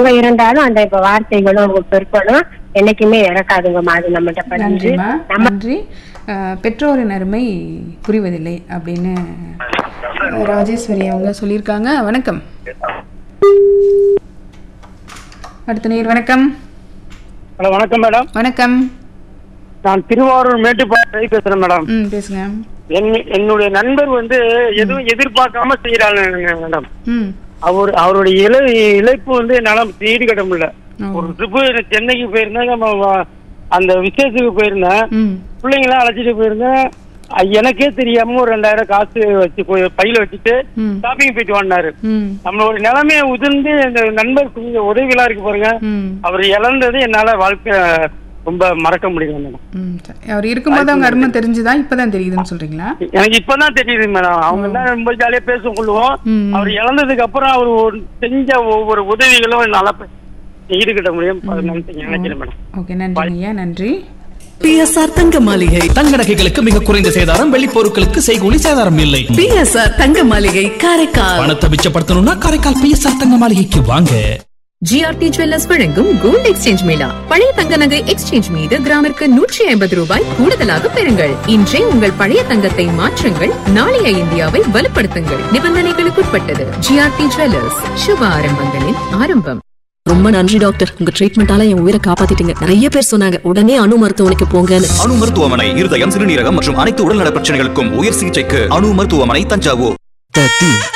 அவங்க இருந்தாலும் அந்த இப்ப வார்த்தைகளும் சொற்களும் என்னைக்குமே இறக்காதுங்கம்மா. அது நம்மகிட்ட பதிஞ்சு. நன்றி. பெற்றோரின் அருமை புரிவதில்லை அப்படின்னு ராஜேஸ்வரி அவங்க சொல்லியிருக்காங்க. வணக்கம். அடுத்த நேர். வணக்கம். ஹலோ, வணக்கம் மேடம். வணக்கம். நான் திருவாரூர் மேட்டுப்பாளையம் பேசுறேன் மேடம். பேசுங்க. என்னுடைய நண்பர் எதுவும் எதிர்பார்க்காம செய்யறாங்க மேடம். அவருடைய இழைப்பு என்னால ஈடு கட்ட முடியல. ஒரு ட்ரிப்பு சென்னைக்கு போயிருந்தேன், அந்த விசேஷத்துக்கு போயிருந்தேன், பிள்ளைங்களாம் அழைச்சிட்டு போயிருந்தேன். எனக்கே தெரியாம ஒரு 2000 காசு வச்சு பையில வச்சுட்டு ஷாப்பிங் போயிட்டு வந்தாரு. நம்மளோட நிலைமையை உதிர்ந்து இந்த நண்பர் கொஞ்சம் உதவிகளா இருக்கு பாருங்க. அவர் இழந்தது என்னால வாழ்க்கை ரொம்ப மறக்க முடியல மேடம். அவர் இருக்கும்போது அவங்க அருமை தெரிஞ்சுதான் இப்பதான் தெரியுதுன்னு சொல்றீங்களா? எனக்கு இப்பதான் தெரியுது மேடம். அவங்க தான் ரொம்ப ஜாலியா பேச கொள்ளுவோம். அவர் இழந்ததுக்கு அப்புறம் அவர் செஞ்ச ஒவ்வொரு உதவிகளும் நல்லா ஈடுகட்ட முடியும் நினைக்கிறேன் மேடம். ஓகே, நன்றி. நன்றி. பிஎஸ்ஆர் தங்க மாளிகை. தங்க நகைகளுக்கு மிக குறைந்த சேதாரம், வெள்ளி பொருட்களுக்கு செய்கூலி சேதாரம் இல்லை. பிஎஸ்ஆர் தங்க மாளிகை, காரைக்கால். பணத்தை மிச்சப்படுத்தணும்னா காரைக்கால் பிஎஸ்ஆர் தங்க மாளிகைக்கு வாங்க. ஜிஆர்டி ஜுவல்லர்ஸ் வழங்கும் கோல்ட் எக்ஸ்சேஞ்ச் மேளா. பழைய தங்க நகை எக்ஸ்சேஞ்ச் மீது கிராமிற்கு 150 ரூபாய் கூடுதலாக பெறுங்கள். இன்றே உங்கள் பழைய தங்கத்தை மாற்றுங்கள், நாளைய இந்தியாவை வலுப்படுத்துங்கள். நிபந்தனைகளுக்குட்பட்டது. ஜிஆர்டி ஜுவல்லர்ஸ், சுப ஆரம்பங்களின் ஆரம்பம். ரொம்ப நன்றி டாக்டர், உங்க ட்ரீட்மெண்டால என் உயிரை காப்பாத்திட்டீங்க. நிறைய பேர் சொன்னாங்க உடனே அணு மருத்துவமனைக்கு போங்கன்னு. அணு மருத்துவமனை இருதயம், சிறுநீரகம் மற்றும் அனைத்து உடல்நல பிரச்சனைகளுக்கும் உயர் சிகிச்சைக்கு அணு மருத்துவமனை, தஞ்சாவூர்.